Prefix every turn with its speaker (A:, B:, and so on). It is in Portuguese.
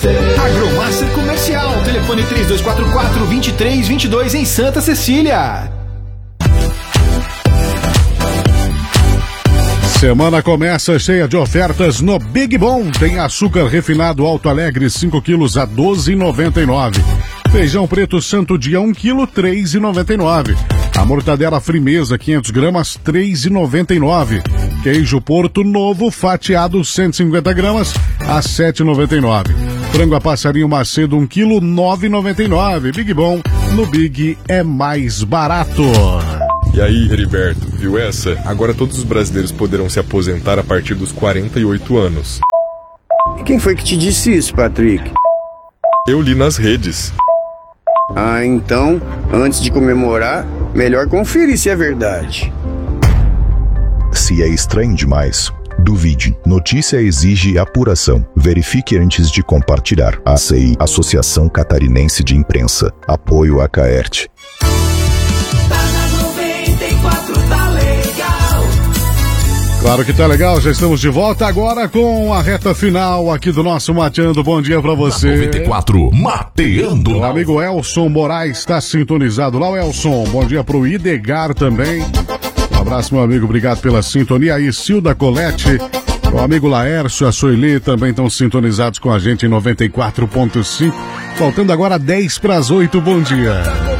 A: Agromaster Comercial, telefone 3244-2322 em Santa Cecília.
B: Semana começa cheia de ofertas no Big Bom. Tem açúcar refinado Alto Alegre 5 quilos a R$ 12,99. Feijão preto Santo Dia 1 quilo, R$ 3,99. A mortadela Frimeza 500 gramas, R$ 3,99. Queijo Porto Novo fatiado 150 gramas a R$ 7,99. Frango a passarinho Macedo 1 quilo, R$ 9,99. Big Bom, no Big é mais barato.
C: E aí, Heriberto, viu essa? Agora todos os brasileiros poderão se aposentar a partir dos 48 anos.
D: E quem foi que te disse isso, Patrick?
C: Eu li nas redes.
D: Ah, então, antes de comemorar, melhor conferir se é verdade.
E: Se é estranho demais, duvide. Notícia exige apuração. Verifique antes de compartilhar. ACI, Associação Catarinense de Imprensa. Apoio a Caert.
B: Claro que tá legal, já estamos de volta agora com a reta final aqui do nosso Mateando. Bom dia pra você.
F: 94, Mateando.
B: O amigo Elson Moraes está sintonizado lá, o Elson. Bom dia pro Idegar também. Um abraço, meu amigo, obrigado pela sintonia. E Silda Colette, o amigo Laércio, a Soili também estão sintonizados com a gente em 94.5. Faltando agora 7:50. Bom dia.